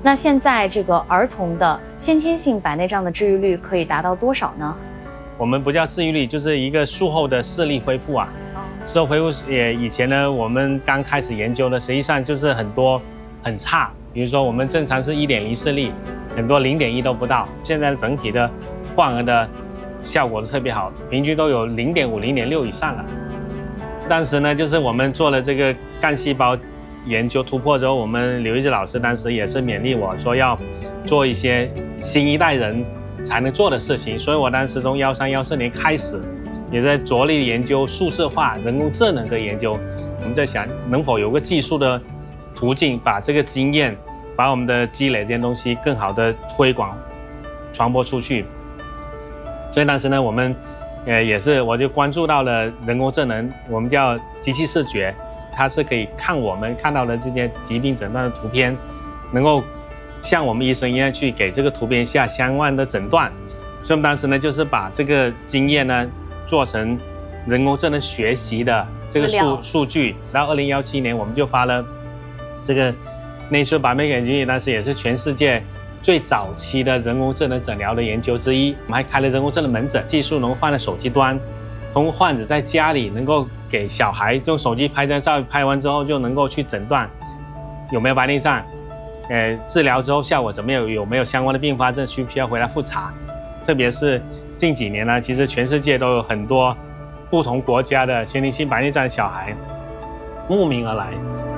那现在这个儿童的先天性白内障的治愈率可以达到多少呢？ 我们不叫治愈率，就是一个术后的视力恢复啊。术后恢复以前呢，我们刚开始研究的，实际上就是很多很差，比如说我们正常是1.0视力，很多0.1都不到。现在整体的患儿的效果都特别好，平均都有0.5、0.6以上了。当时呢，就是我们做了这个干细胞研究突破之后，我们刘一志老师当时也是勉励我说要做一些新一代人才能做的事情，所以我当时从13、14年开始，也在着力研究数字化、人工智能的研究。我们在想，能否有个技术的途径，把这个经验、把我们的积累这些东西更好的推广、传播出去。所以当时呢，我们我就关注到了人工智能，我们叫机器视觉。它是可以看我们看到的这些疾病诊断的图片，能够像我们医生一样去给这个图片下相关的诊断。所以我们当时呢，就是把这个经验呢做成人工智能学习的这个数据。到2017年，我们就发了这个 Nature Biomedical Engineering， 当时也是全世界最早期的人工智能诊疗的研究之一。我们还开了人工智能门诊，技术能放在手机端。通过患者在家里能够给小孩用手机拍张照，拍完之后就能够去诊断有没有白内障，治疗之后效果怎么样，有没有相关的并发症，需不需要回来复查。特别是近几年呢，其实全世界都有很多不同国家的先天性白内障的小孩慕名而来。